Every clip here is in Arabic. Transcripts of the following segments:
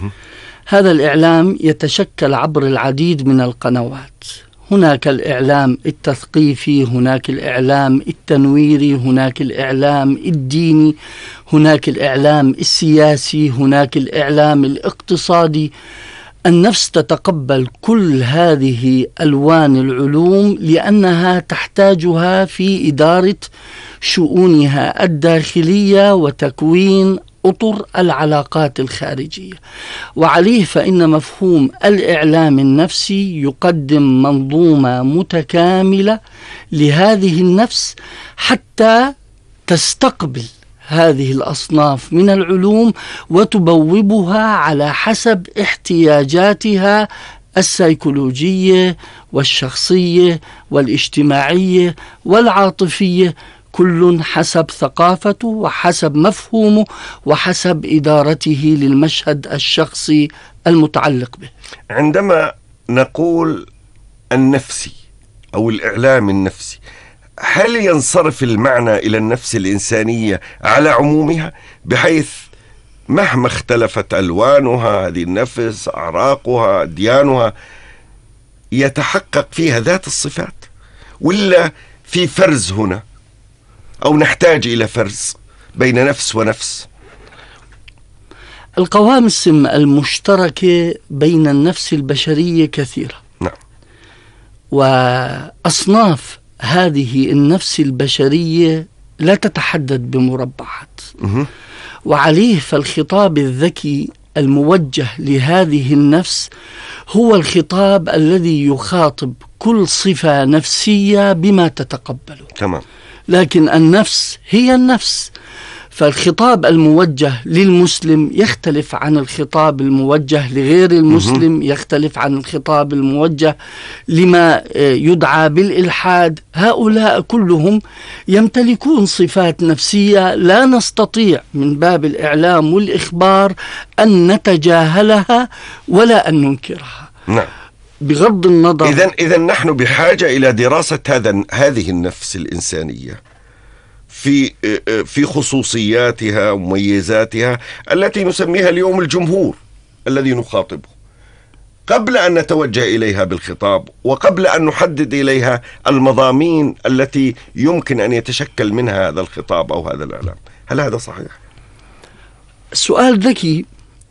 هذا الإعلام يتشكل عبر العديد من القنوات. هناك الإعلام التثقيفي، هناك الإعلام التنويري، هناك الإعلام الديني، هناك الإعلام السياسي، هناك الإعلام الاقتصادي. النفس تتقبل كل هذه ألوان العلوم لأنها تحتاجها في إدارة شؤونها الداخلية وتكوين أطر العلاقات الخارجية. وعليه فإن مفهوم الإعلام النفسي يقدم منظومة متكاملة لهذه النفس حتى تستقبل هذه الأصناف من العلوم وتبوبها على حسب احتياجاتها السيكولوجية والشخصية والاجتماعية والعاطفية، كل حسب ثقافته وحسب مفهومه وحسب إدارته للمشهد الشخصي المتعلق به. عندما نقول النفسي أو الإعلام النفسي، هل ينصرف المعنى إلى النفس الإنسانية على عمومها، بحيث مهما اختلفت ألوانها هذه النفس، أعراقها، أديانها، يتحقق فيها ذات الصفات، ولا في فرز هنا، أو نحتاج إلى فرز بين نفس ونفس؟ القوامس المشتركة بين النفس البشرية كثيرة. نعم. وأصناف هذه النفس البشرية لا تتحدد بمربعات. وعليه فالخطاب الذكي الموجه لهذه النفس هو الخطاب الذي يخاطب كل صفة نفسية بما تتقبله. تمام. لكن النفس هي النفس، فالخطاب الموجه للمسلم يختلف عن الخطاب الموجه لغير المسلم، يختلف عن الخطاب الموجه لما يدعى بالإلحاد. هؤلاء كلهم يمتلكون صفات نفسية لا نستطيع من باب الإعلام والإخبار أن نتجاهلها ولا أن ننكرها. نعم. بغض النظر، إذن نحن بحاجة إلى دراسة هذه النفس الإنسانية في خصوصياتها ومميزاتها التي نسميها اليوم الجمهور الذي نخاطبه، قبل أن نتوجه إليها بالخطاب، وقبل أن نحدد إليها المضامين التي يمكن أن يتشكل منها هذا الخطاب أو هذا الإعلام. هل هذا صحيح؟ سؤال ذكي.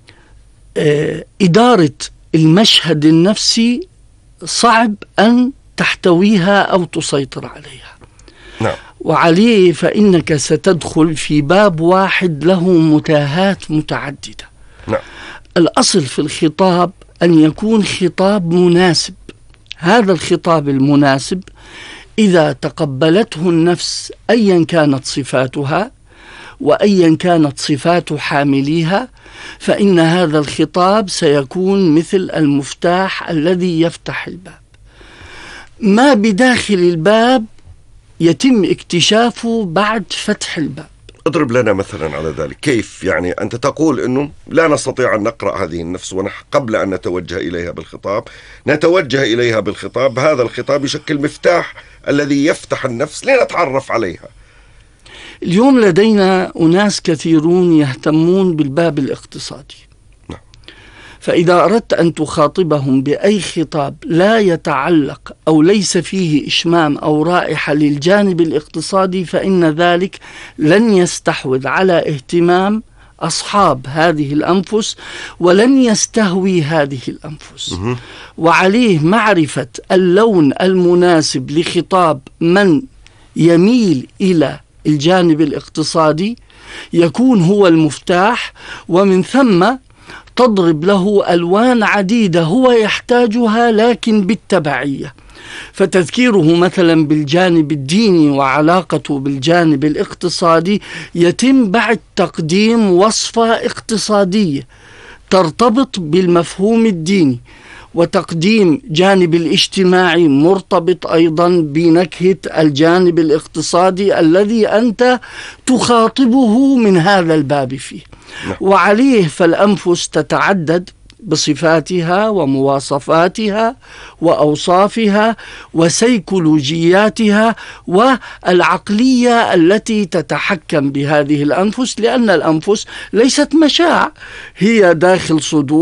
إدارة المشهد النفسي صعب أن تحتويها أو تسيطر عليها. نعم. وعليه فإنك ستدخل في باب واحد له متاهات متعددة. نعم. الأصل في الخطاب أن يكون خطاب مناسب. هذا الخطاب المناسب إذا تقبلته النفس أيا كانت صفاتها وأيا كانت صفات حامليها، فإن هذا الخطاب سيكون مثل المفتاح الذي يفتح الباب. ما بداخل الباب يتم اكتشافه بعد فتح الباب. اضرب لنا مثلا على ذلك. كيف يعني أنت تقول أنه لا نستطيع أن نقرأ هذه النفس قبل أن نتوجه إليها بالخطاب، نتوجه إليها بالخطاب، هذا الخطاب يشكل مفتاح الذي يفتح النفس لنتعرف عليها. اليوم لدينا أناس كثيرون يهتمون بالباب الاقتصادي. نعم. فإذا أردت أن تخاطبهم بأي خطاب لا يتعلق أو ليس فيه إشمام أو رائحة للجانب الاقتصادي، فإن ذلك لن يستحوذ على اهتمام أصحاب هذه الأنفس ولن يستهوي هذه الأنفس. وعليه معرفة اللون المناسب لخطاب من يميل إلى الجانب الاقتصادي يكون هو المفتاح، ومن ثم تضرب له ألوان عديدة هو يحتاجها لكن بالتبعية. فتذكيره مثلا بالجانب الديني وعلاقته بالجانب الاقتصادي يتم بعد تقديم وصفة اقتصادية ترتبط بالمفهوم الديني، وتقديم جانب الاجتماعي مرتبط أيضا بنكهة الجانب الاقتصادي الذي أنت تخاطبه من هذا الباب فيه. وعليه فالأنفس تتعدد بصفاتها ومواصفاتها وأوصافها وسيكولوجياتها والعقلية التي تتحكم بهذه الأنفس، لأن الأنفس ليست مشاع، هي داخل صدور